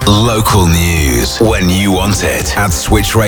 Local news when you want it at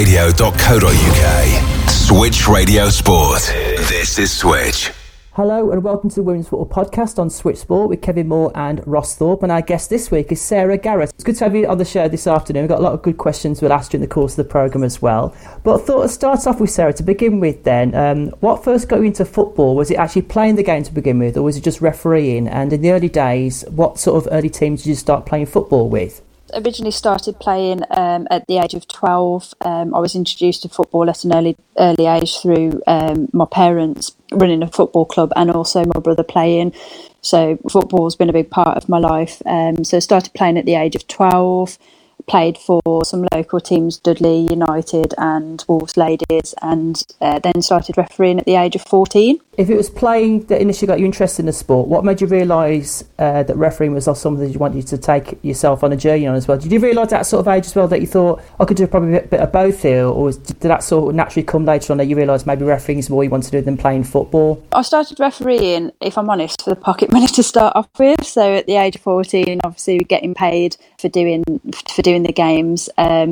switchradio.co.uk. Switch Radio Sport. This is Switch. Hello and welcome to the Women's Football Podcast on Switch Sport with Kevin Moore and Ross Thorpe, and our guest this week is Sarah Garrett. It's good to have you on the show this afternoon. We've got a lot of good questions we'll ask you in the course of the programme as well. But I thought I'd start off with Sarah to begin with then. What first got you into football? Was it actually playing the game to begin with, or was it just refereeing? And in the early days, what sort of early teams did you start playing football with? Originally started playing at the age of 12. I was introduced to football at an early age through my parents running a football club and also my brother playing. So football's been a big part of my life. So I started playing at the age of 12, played for some local teams, Dudley United and Wolves Ladies, and then started refereeing at the age of 14. If it was playing that initially got you interested in the sport, what made you realise that refereeing was something that you wanted to take yourself on a journey on as well? Did you realise that sort of age as well that you thought, I could do probably a bit of both here, or did that sort of naturally come later on that you realised maybe refereeing is more you want to do than playing football? I started refereeing, if I'm honest, for the pocket money to start off with. So at the age of 14, obviously getting paid for doing the games.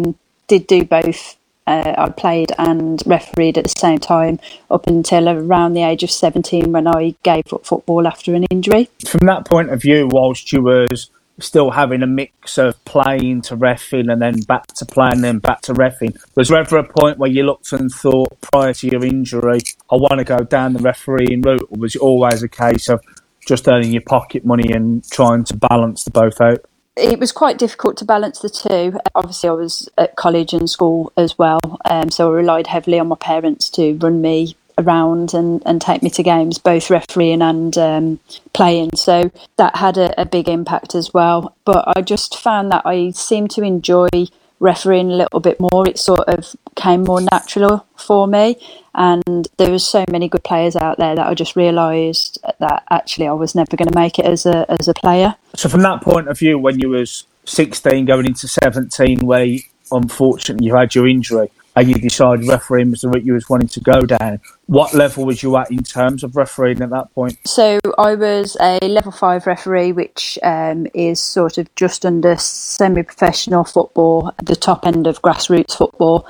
Did do both. I played and refereed at the same time up until around the age of 17 when I gave up football after an injury. From that point of view, whilst you was still having a mix of playing to reffing and then back to playing and then back to reffing, was there ever a point where you looked and thought prior to your injury, I want to go down the refereeing route, or was it always a case of just earning your pocket money and trying to balance the both out? It was quite difficult to balance the two. Obviously, I was at college and school as well, so I relied heavily on my parents to run me around and take me to games, both refereeing and playing. So that had a big impact as well. But I just found that I seemed to enjoy refereeing a little bit more. It sort of came more natural for me. And there was so many good players out there that I just realised that actually I was never going to make it as a player. So from that point of view, when you was 16 going into 17, where unfortunately you had your injury and you decided refereeing was the route you was wanting to go down, what level was you at in terms of refereeing at that point? So I was a level 5 referee, which is sort of just under semi-professional football, the top end of grassroots football.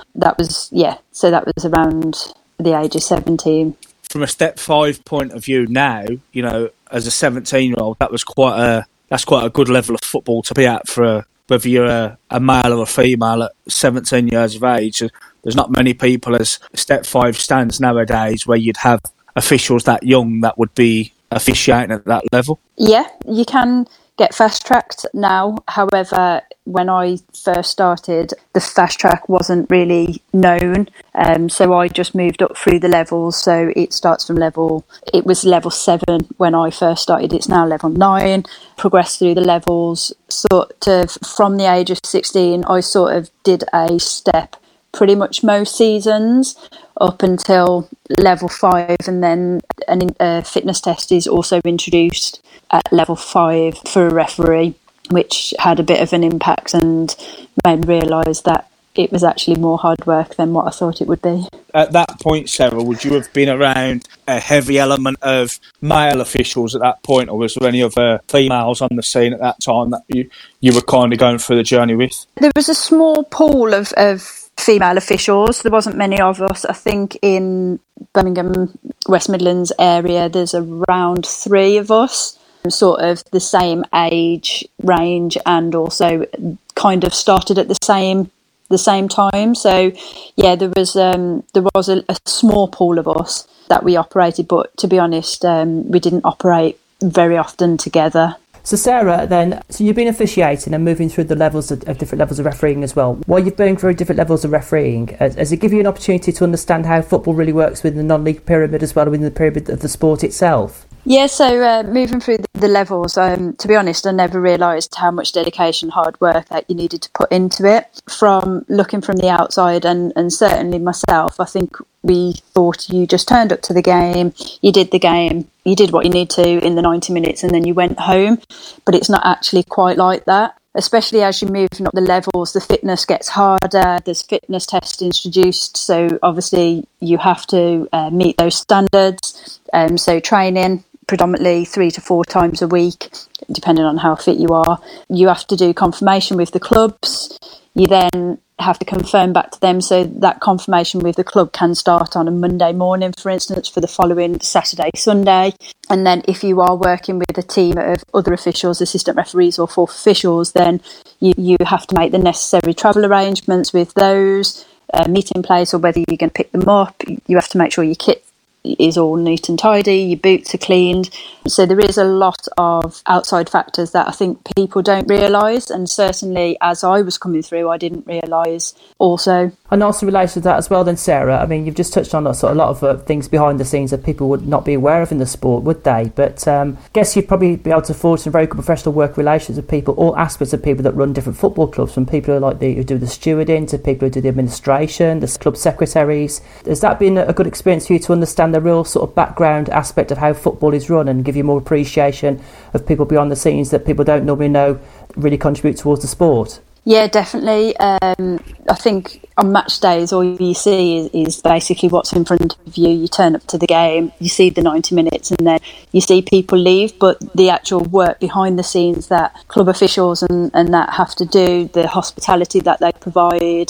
So that was around the age of 17. From a step 5 point of view now, you know, as a 17-year-old, that's quite a good level of football to be at for whether you're a male or a female at 17 years of age. There's not many people as step 5 stands nowadays where you'd have officials that young that would be officiating at that level. Yeah, you can get fast-tracked now. However, when I first started, the fast-track wasn't really known. So I just moved up through the levels. So it starts from it was level 7 when I first started. It's now level 9. Progressed through the levels. Sort of from the age of 16, I sort of did a step pretty much most seasons up until level 5, and then a fitness test is also introduced at level 5 for a referee, which had a bit of an impact and made me realise that it was actually more hard work than what I thought it would be. At that point, Sarah, would you have been around a heavy element of male officials at that point, or was there any other females on the scene at that time that you were kind of going through the journey with? There was a small pool of female officials. There wasn't many of us. I think in Birmingham, West Midlands area, there's around 3 of us, sort of the same age range, and also kind of started at the same time. So yeah, there was a small pool of us that we operated, but to be honest, we didn't operate very often together. So Sarah, then, you've been officiating and moving through the levels of different levels of refereeing as well. While you've been through different levels of refereeing, has it given you an opportunity to understand how football really works within the non-league pyramid as well, within the pyramid of the sport itself? Yeah, so moving through the levels, to be honest, I never realised how much dedication, hard work that you needed to put into it. From looking from the outside, and certainly myself, I think we thought you just turned up to the game, you did the game, you did what you need to in the 90 minutes, and then you went home. But it's not actually quite like that. Especially as you're moving up the levels, the fitness gets harder, there's fitness tests introduced, so obviously you have to meet those standards. So training predominantly 3 to 4 times a week, depending on how fit you are. You have to do confirmation with the clubs. You then have to confirm back to them, so that confirmation with the club can start on a Monday morning, for instance, for the following Saturday, Sunday. And then if you are working with a team of other officials, assistant referees or fourth officials, then you have to make the necessary travel arrangements with those, meeting place, or whether you're going to pick them up. You have to make sure your kit is all neat and tidy, your boots are cleaned. So there is a lot of outside factors that I think people don't realise, and certainly as I was coming through I didn't realise also. And also related to that as well then, Sarah, I mean, you've just touched on a lot of things behind the scenes that people would not be aware of in the sport, would they? But I guess you'd probably be able to forge some very good professional work relations with people, all aspects of people that run different football clubs, from people who do the stewarding to people who do the administration, the club secretaries. Has that been a good experience for you to understand the real sort of background aspect of how football is run and give you more appreciation of people behind the scenes that people don't normally know really contribute towards the sport? Yeah, definitely. I think on match days, all you see is basically what's in front of you. You turn up to the game, you see the 90 minutes, and then you see people leave. But the actual work behind the scenes that club officials and that have to do, the hospitality that they provide,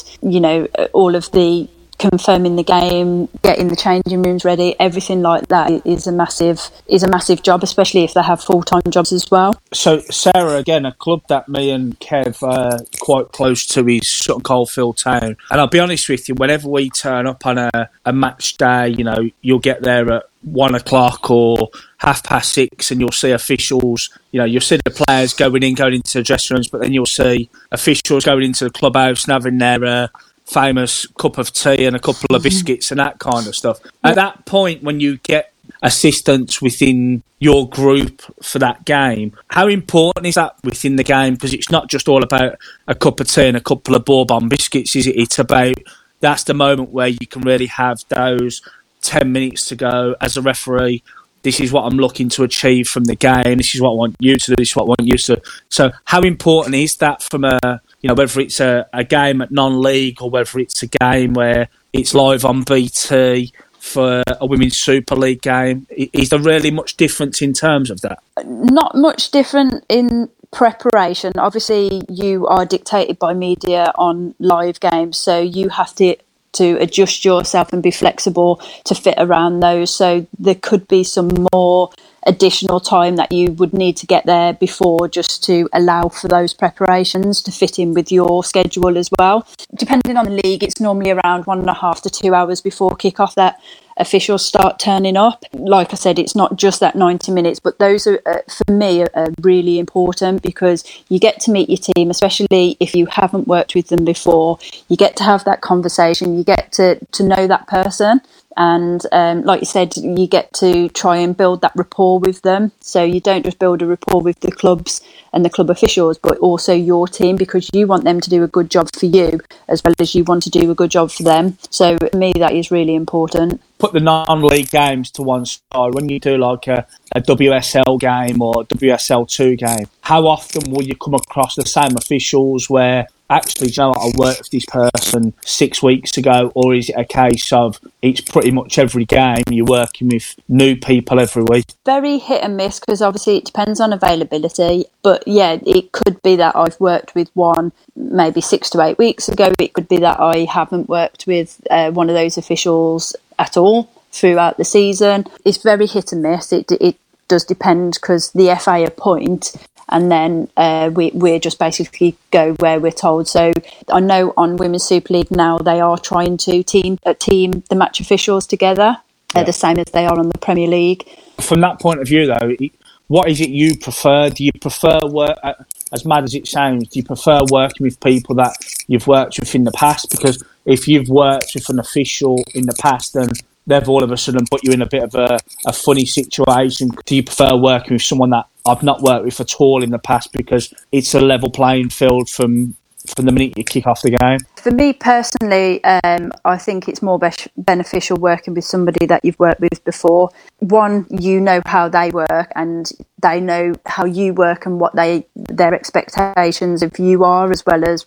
all of the confirming the game, getting the changing rooms ready, everything like that is a massive job, especially if they have full-time jobs as well. So Sarah, again, a club that me and Kev are quite close to is Sutton Coldfield Town, and I'll be honest with you, whenever we turn up on a match day, you'll get there at 1 o'clock or 6:30 and you'll see officials, you'll see the players going into the dressing rooms, but then you'll see officials going into the clubhouse and having their famous cup of tea and a couple of biscuits and that kind of stuff. At that point, when you get assistance within your group for that game, how important is that within the game? Because it's not just all about a cup of tea and a couple of bourbon biscuits, is it? It's about, that's the moment where you can really have those 10 minutes to go as a referee. This is what I'm looking to achieve from the game. This is what I want you to do. This is what I want you to do. So how important is that from whether it's a game at non-league or whether it's a game where it's live on BT for a Women's Super League game? Is there really much difference in terms of that? Not much different in preparation. Obviously, you are dictated by media on live games, so you have to adjust yourself and be flexible to fit around those. So there could be some more additional time that you would need to get there before, just to allow for those preparations to fit in with your schedule as well. Depending on the league, it's normally around 1.5 to 2 hours before kick-off that officials start turning up. Like I said, it's not just that 90 minutes, but those are, for me, are really important, because you get to meet your team, especially if you haven't worked with them before. You get to have that conversation, you get to know that person. And like you said, you get to try and build that rapport with them. So you don't just build a rapport with the clubs and the club officials, but also your team, because you want them to do a good job for you as well as you want to do a good job for them. So for me, that is really important. Put the non-league games to one side. When you do like a WSL game or WSL2 game, how often will you come across the same officials where, actually, do you know what, I worked with this person 6 weeks ago? Or is it a case of it's pretty much every game you're working with new people every week? Very hit and miss, because obviously it depends on availability. But yeah, it could be that I've worked with one maybe 6 to 8 weeks ago. It could be that I haven't worked with one of those officials at all throughout the season. It's very hit and miss. It does depend, because the FA appoint, and then we're just basically go where we're told. So I know on Women's Super League now, they are trying to team the match officials together, the same as they are on the Premier League. From that point of view, though, what is it you prefer? Do you prefer work, as mad as it sounds, do you prefer working with people that you've worked with in the past? Because if you've worked with an official in the past, then they've all of a sudden put you in a bit of a funny situation. Do you prefer working with someone that I've not worked with at all in the past, because it's a level playing field from the minute you kick off the game? For me personally, I think it's more beneficial working with somebody that you've worked with before. One, you know how they work and they know how you work and what their expectations of you are, as well as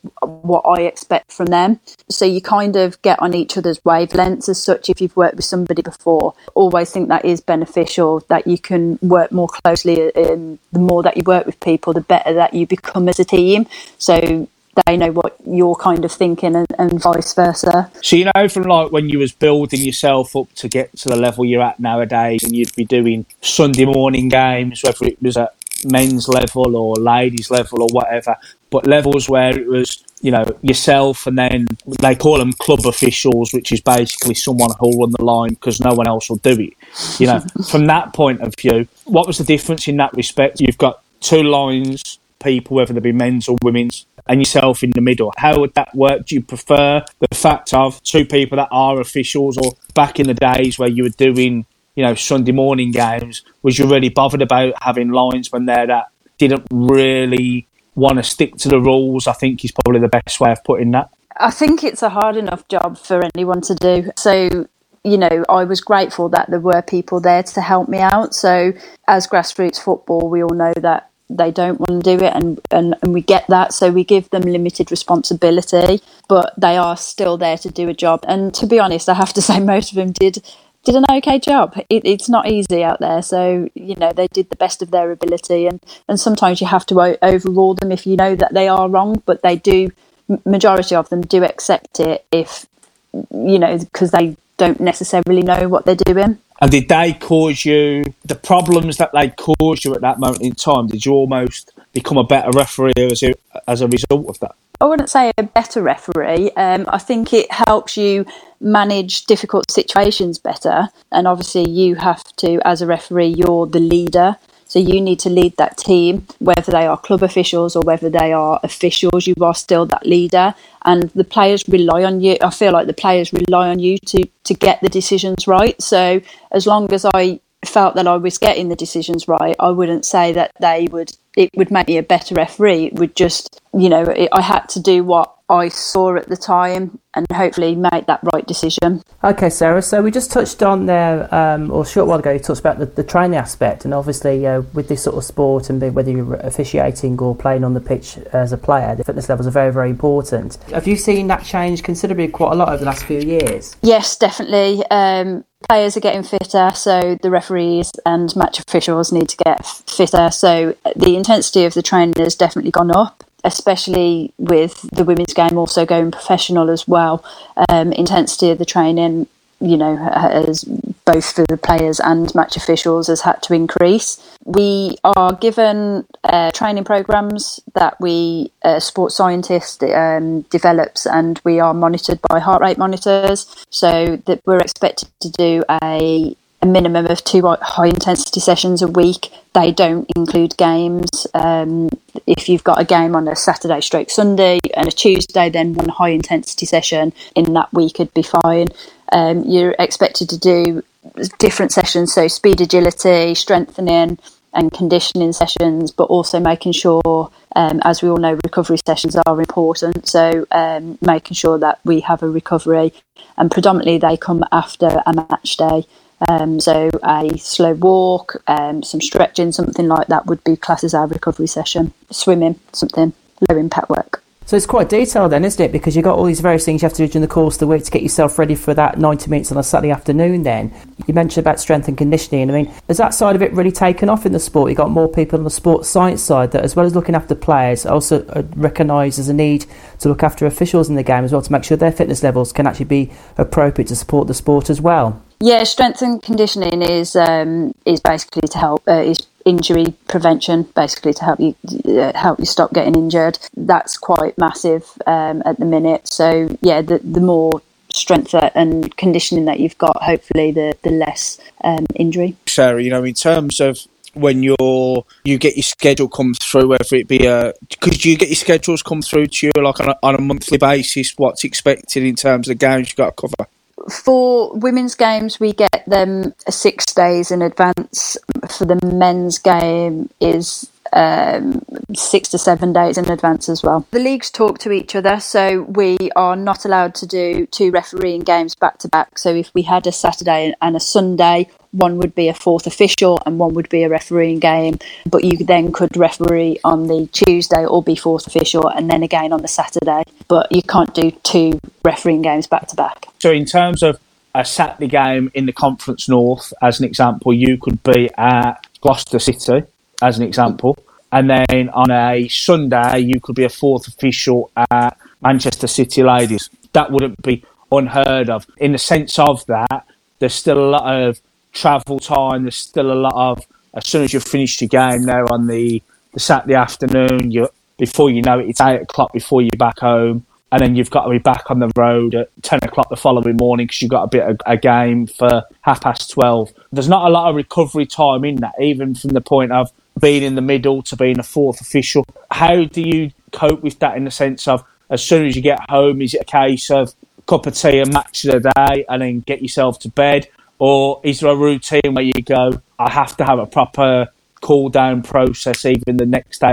what I expect from them. So you kind of get on each other's wavelengths as such. If you've worked with somebody before, always think that is beneficial, that you can work more closely. The more that you work with people, the better that you become as a team. So they know what you're kind of thinking and vice versa. So, you know, from like when you was building yourself up to get to the level you're at nowadays, and you'd be doing Sunday morning games, whether it was at men's level or ladies level or whatever, but levels where it was, you know, yourself, and then they call them club officials, which is basically someone who'll run the line because no one else will do it. You know, from that point of view, what was the difference in that respect? You've got two lines, people, whether they be men's or women's, and yourself in the middle. How would that work? Do you prefer the fact of two people that are officials, or back in the days where you were doing, you know, Sunday morning games, was you really bothered about having linesmen there that didn't really want to stick to the rules? I think is probably the best way of putting that. I think it's a hard enough job for anyone to do. So, you know, I was grateful that there were people there to help me out. So as grassroots football, we all know that they don't want to do it, and we get that, so we give them limited responsibility, but they are still there to do a job. And to be honest, I have to say most of them did an okay job. It's not easy out there, so, you know, they did the best of their ability, and sometimes you have to overrule them if you know that they are wrong, but they do, majority of them do accept it if, you know, because they don't necessarily know what they're doing. And did they cause you, the problems that they caused you at that moment in time, did you almost become a better referee as a result of that? I wouldn't say a better referee. I think it helps you manage difficult situations better. And obviously you have to, as a referee, you're the leader. So you need to lead that team, whether they are club officials or whether they are officials, you are still that leader. And the players rely on you. I feel like the players rely on you to get the decisions right. So as long as I felt that I was getting the decisions right, I wouldn't say that it would make me a better referee. It would just, you know, I had to do what I saw at the time and hopefully make that right decision. Okay, Sarah, so we just touched on there, or a short while ago, you talked about the training aspect, and obviously with this sort of sport, and whether you're officiating or playing on the pitch as a player, the fitness levels are very, very important. Have you seen that change considerably quite a lot over the last few years? Yes, definitely. Players are getting fitter, so the referees and match officials need to get fitter. So the intensity of the training has definitely gone up, especially with the women's game also going professional as well. Intensity of the training, you know, has, both for the players and match officials, has had to increase. We are given training programs that we sports scientist develops, and we are monitored by heart rate monitors, so that we're expected to do a minimum of 2 high intensity sessions a week. They don't include games. If you've got a game on a Saturday / Sunday and a Tuesday, then 1 high intensity session in that week would be fine. You're expected to do different sessions, so speed, agility, strengthening and conditioning sessions, but also making sure, as we all know, recovery sessions are important. So making sure that we have a recovery, and predominantly they come after a match day. So a slow walk, some stretching, something like that would be classed as our recovery session. Swimming, something low impact work. So it's quite detailed then, isn't it? Because you've got all these various things you have to do during the course of the week to get yourself ready for that 90 minutes on a Saturday afternoon then. You mentioned about strength and conditioning. I mean, has that side of it really taken off in the sport? You've got more people on the sports science side that, as well as looking after players, also recognise there's a need to look after officials in the game as well, to make sure their fitness levels can actually be appropriate to support the sport as well. Yeah, strength and conditioning is basically to help is injury prevention, basically to help you stop getting injured. That's quite massive at the minute. So yeah, the more strength and conditioning that you've got, hopefully the less injury. Sarah, you know, in terms of when you get your schedule come through, whether it be could you get your schedules come through to you like on a monthly basis? What's expected in terms of the games you've got to cover? For women's games, we get them 6 days in advance. For the men's game is 6 to 7 days in advance as well. The leagues talk to each other, so we are not allowed to do 2 refereeing games back to back. So if we had a Saturday and a Sunday, one would be a 4th official and one would be a refereeing game, but you then could referee on the Tuesday or be 4th official and then again on the Saturday, but you can't do 2 refereeing games back to back. So in terms of a Saturday game in the Conference North, as an example, you could be at Gloucester City, as an example, and then on a Sunday you could be a 4th official at Manchester City Ladies. That wouldn't be unheard of. In the sense of that, there's still a lot of travel time, there's still a lot of, as soon as you've finished your game now on the Saturday afternoon, before you know it, it's 8 o'clock before you're back home, and then you've got to be back on the road at 10 o'clock the following morning because you've got a bit of a game for 12:30. There's not a lot of recovery time in that, even from the point of being in the middle to being a 4th official. How do you cope with that in the sense of, as soon as you get home, is it a case of cup of tea and match of the day and then get yourself to bed? Or is there a routine where you go, I have to have a proper cool down process even the next day